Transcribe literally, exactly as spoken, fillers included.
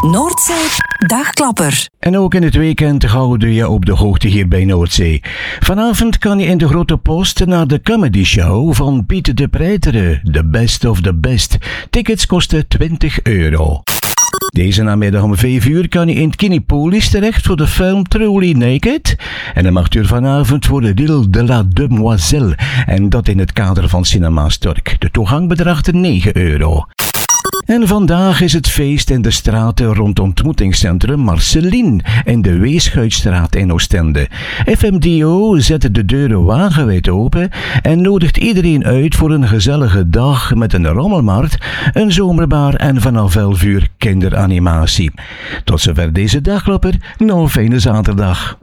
Noordzee Dagklapper. En ook in het weekend houden we je op de hoogte hier bij Noordzee. Vanavond kan je in de Grote Post naar de comedy show van Piet de Preiteren, The Best of the Best. Tickets kosten twintig euro. Deze namiddag om vijf uur kan je in het Kinepolis terecht voor de film Truly Naked. En om acht uur vanavond voor de L'Île de la Demoiselle. En dat in het kader van Cinema Stork. De toegang bedraagt negen euro. En vandaag is het feest in de straten rond het ontmoetingscentrum Marceline in de Weeschuitstraat in Oostende. F M D O zet de deuren wagenwijd open en nodigt iedereen uit voor een gezellige dag met een rommelmarkt, een zomerbar en vanaf elf uur kinderanimatie. Tot zover deze dagklapper, nog een fijne zaterdag.